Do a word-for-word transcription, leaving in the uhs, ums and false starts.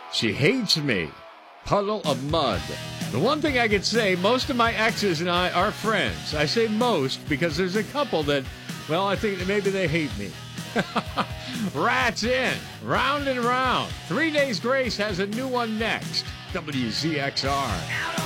She hates me. Puddle of mud. The one thing I could say, most of my exes and I are friends. I say most because there's a couple that, well, I think that maybe they hate me. Rats in. Round and round. Three Days Grace has a new one next. W Z X R.